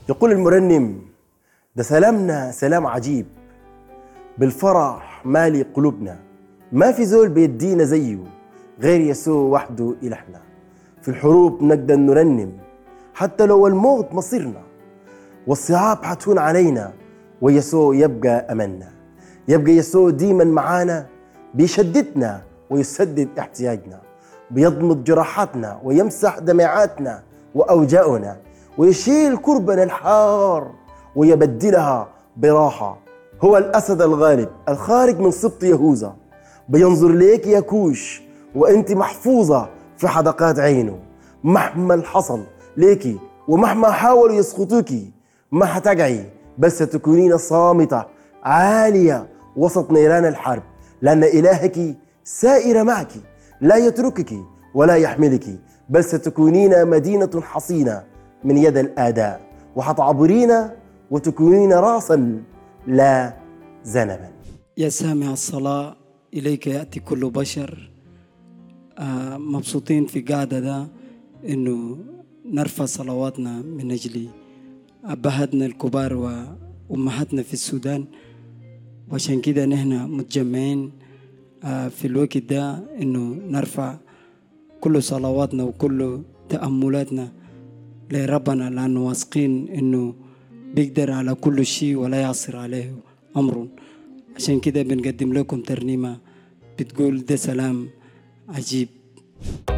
يقول المرنم: ده سلامنا سلام عجيب، بالفرح مالي قلوبنا، ما في زول بيدينا زيه غير يسوع وحده إلهنا. في الحروب نقدر نرنم حتى لو الموت مصيرنا، والصعاب حتهون علينا، ويسوع يبقى أملنا. يبقى يسوع ديما معانا، بيشددنا ويسدد احتياجنا، بيضمد جراحاتنا ويمسح دمعاتنا وأوجاعنا، ويشيل كربنا الحار ويبدلها براحة. هو الأسد الغالب الخارج من سبط يهوذا، بينظر ليك يا كوش وانت محفوظة في حدقات عينه. مهما حصل ليكي ومهما حاولوا يسقطوكي ما حتقعي، بل ستكونين صامتة عالية وسط نيران الحرب، لأن إلهك سائر معك، لا يتركك ولا يحملك، بل ستكونين مدينة حصينة من يد الأعداء، وحتعبرين وتكونين راسا لا ذنبا. يا سامع الصلاة إليك يأتي كل بشر. مبسوطين في قاعدة ده إنه نرفع صلواتنا من أجل أبهاتنا الكبار وأمهاتنا في السودان، وعشان كده نحن متجمعين في الوقت ده إنه نرفع كل صلواتنا وكل تأملاتنا لربنا، لأنه واثقين إنه بيقدر على كل شيء ولا يعصر عليه أمر. عشان كده بنقدم لكم ترنيمة بتقول: ده سلام عجيب.